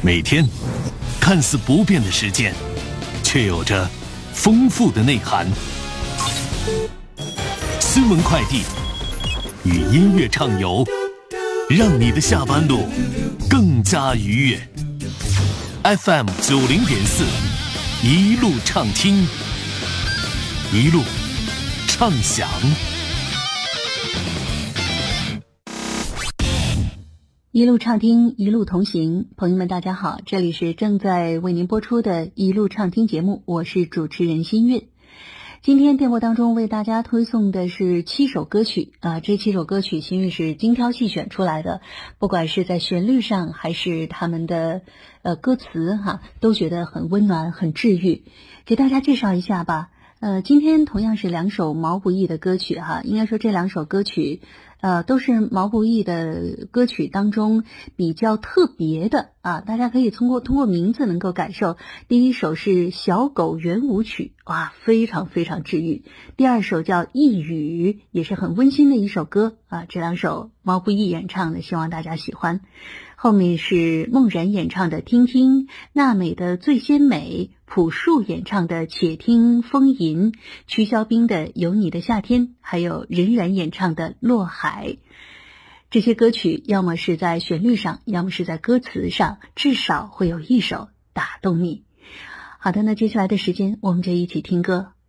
每天看似不变的时间，却有着丰富的内涵。新闻快递与音乐畅游，让你的下班路更加愉悦。FM 90.4，一路畅听，一路畅享。 一路畅听，一路同行。朋友们大家好，这里是正在为您播出的一路畅听节目，我是主持人新韵。今天电波当中为大家推送的是7首歌曲这7首歌曲新韵是精挑细选出来的，不管是在旋律上还是他们的歌词都觉得很温暖很治愈。给大家介绍一下吧。今天同样是2首毛不易的歌曲应该说这2首歌曲都是毛不易的歌曲当中比较特别的大家可以通过名字能够感受。第一首是小狗圆舞曲，非常非常治愈。第二首叫一语，也是很温馨的一首歌这2首毛不易演唱的，希望大家喜欢。后面是梦然演唱的听听，娜美的最鲜美，朴树演唱的且听风吟，曲小冰的有你的夏天，还有任然演唱的落海。这些歌曲要么是在旋律上，要么是在歌词上，至少会有一首打动你。好的，那接下来的时间我们就一起听歌。